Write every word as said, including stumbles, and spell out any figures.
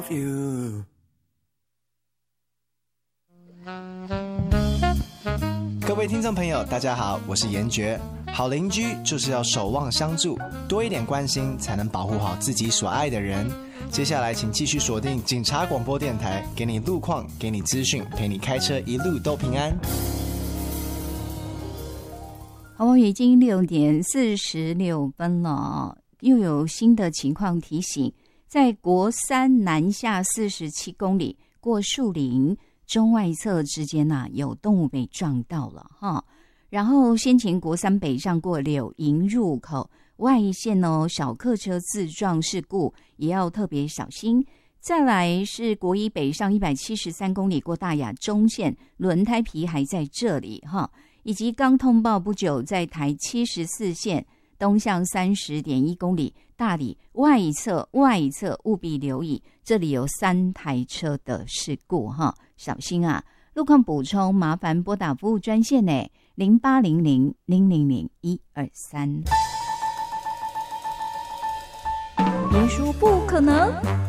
各位听众朋友大家好，我是严爵。好邻居就是要守望相助，多一点关心才能保护好自己所爱的人。接下来请继续锁定警察广播电台，给你路况，给你资讯，陪你开车一路都平安。 好，已经六点四十六分了，又有新的情况提醒，在国三南下四十七公里过树林中外侧之间啊，有动物被撞到了哈。然后先前国三北上过柳营入口外线哦，小客车自撞事故也要特别小心。再来是国一北上一百七十三公里过大雅中线，轮胎皮还在这里哈。以及刚通报不久在台七十四线东向 三十点一公里大里外侧外侧务必留意，这里有三台车的事故哈，小心啊。路况补充麻烦拨打服务专线呢零八零零零零零一二三。别说不可能。